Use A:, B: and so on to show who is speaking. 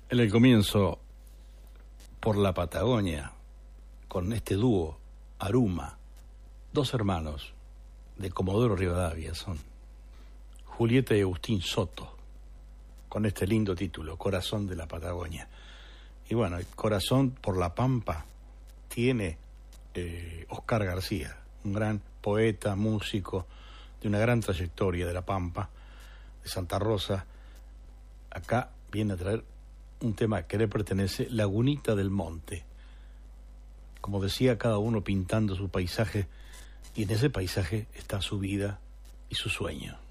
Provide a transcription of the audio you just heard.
A: En el comienzo, por la Patagonia, con este dúo, Aruma, dos hermanos de Comodoro Rivadavia son Julieta y Agustín Soto, con este lindo título, Corazón de la Patagonia. Y bueno, el corazón por la Pampa tiene Oscar García, un gran poeta, músico, de una gran trayectoria de la Pampa, de Santa Rosa. Acá viene a traer un tema que le pertenece, Lagunita del Monte. Como decía, cada uno pintando su paisaje, y en ese paisaje está su vida y su sueño.